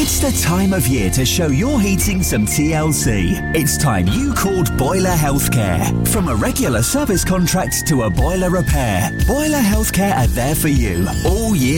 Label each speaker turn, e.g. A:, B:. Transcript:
A: It's the time of year to show your heating some TLC. It's time you called Boiler Healthcare. From a regular service contract to a boiler repair, Boiler Healthcare are there for you all year.